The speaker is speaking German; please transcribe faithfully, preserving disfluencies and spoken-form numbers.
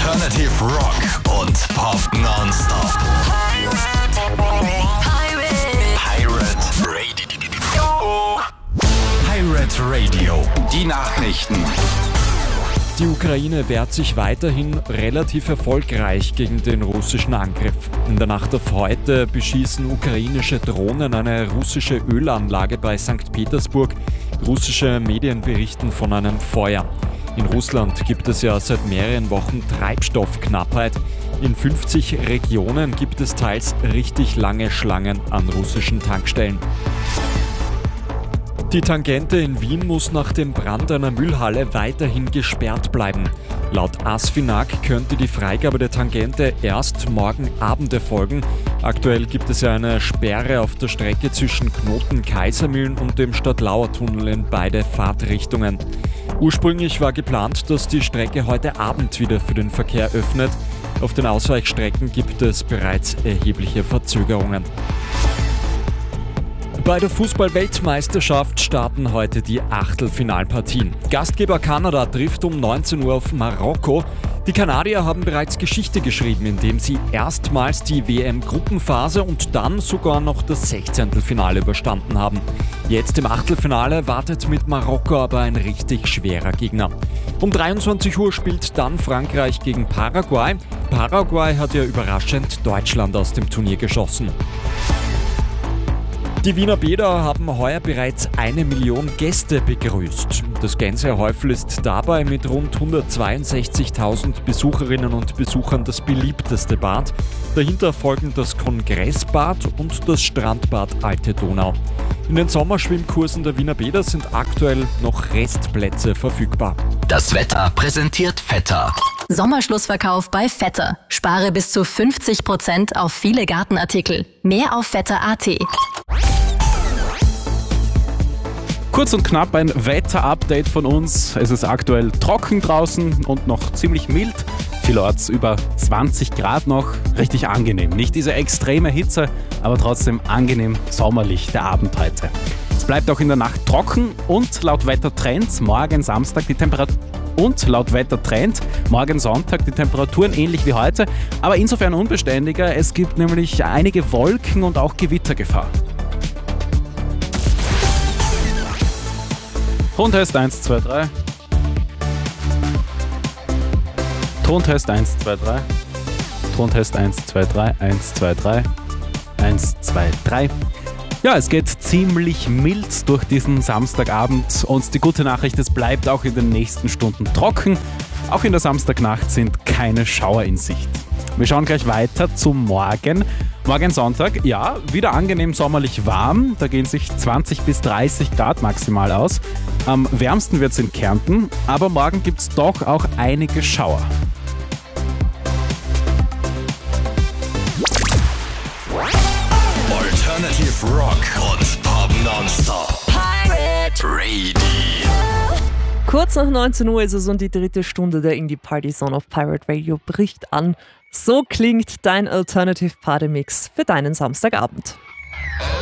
Alternative Rock und Pop nonstop. Pirate Radio. Pirate Radio. Die Nachrichten. Die Ukraine wehrt sich weiterhin relativ erfolgreich gegen den russischen Angriff. In der Nacht auf heute beschießen ukrainische Drohnen eine russische Ölanlage bei Sankt Petersburg. Russische Medien berichten von einem Feuer. In Russland gibt es ja seit mehreren Wochen Treibstoffknappheit. In fünfzig Regionen gibt es teils richtig lange Schlangen an russischen Tankstellen. Die Tangente in Wien muss nach dem Brand einer Müllhalle weiterhin gesperrt bleiben. Laut ASFINAG könnte die Freigabe der Tangente erst morgen Abend erfolgen. Aktuell gibt es ja eine Sperre auf der Strecke zwischen Knoten-Kaisermühlen und dem Stadtlauer-Tunnel in beide Fahrtrichtungen. Ursprünglich war geplant, dass die Strecke heute Abend wieder für den Verkehr öffnet. Auf den Ausweichstrecken gibt es bereits erhebliche Verzögerungen. Bei der Fußball-Weltmeisterschaft starten heute die Achtelfinalpartien. Gastgeber Kanada trifft um neunzehn Uhr auf Marokko. Die Kanadier haben bereits Geschichte geschrieben, indem sie erstmals die W M-Gruppenphase und dann sogar noch das Sechzehntelfinale überstanden haben. Jetzt im Achtelfinale wartet mit Marokko aber ein richtig schwerer Gegner. Um dreiundzwanzig Uhr spielt dann Frankreich gegen Paraguay. Paraguay hat ja überraschend Deutschland aus dem Turnier geschossen. Die Wiener Bäder haben heuer bereits eine Million Gäste begrüßt. Das Gänsehäufel ist dabei mit rund hundertzweiundsechzigtausend Besucherinnen und Besuchern das beliebteste Bad. Dahinter folgen das Kongressbad und das Strandbad Alte Donau. In den Sommerschwimmkursen der Wiener Bäder sind aktuell noch Restplätze verfügbar. Das Wetter präsentiert Vetter. Sommerschlussverkauf bei Vetter. Spare bis zu fünfzig Prozent auf viele Gartenartikel. Mehr auf vetter punkt a t. Kurz und knapp ein Wetter-Update von uns. Es ist aktuell trocken draußen und noch ziemlich mild. Vielorts über zwanzig Grad noch. Richtig angenehm. Nicht diese extreme Hitze, aber trotzdem angenehm sommerlich der Abend heute. Es bleibt auch in der Nacht trocken und laut Wettertrends morgen Samstag die Temperatur und laut Wettertrend morgen Sonntag die Temperaturen ähnlich wie heute, aber insofern unbeständiger. Es gibt nämlich einige Wolken und auch Gewittergefahr. Tontest eins, zwei, drei. Tontest eins, zwei, drei. Tontest eins, zwei, drei. eins, zwei, drei. eins, zwei, drei. Ja, es geht ziemlich mild durch diesen Samstagabend und die gute Nachricht, es bleibt auch in den nächsten Stunden trocken. Auch in der Samstagnacht sind keine Schauer in Sicht. Wir schauen gleich weiter zum Morgen. Morgen Sonntag, ja, wieder angenehm sommerlich warm. Da gehen sich zwanzig bis dreißig Grad maximal aus. Am wärmsten wird es in Kärnten, aber morgen gibt es doch auch einige Schauer. Alternative Rock und Pop nonstop. Pirate Radio. Kurz nach neunzehn Uhr ist es und die dritte Stunde der Indie Party Zone auf Pirate Radio bricht an. So klingt dein Alternative Party Mix für deinen Samstagabend.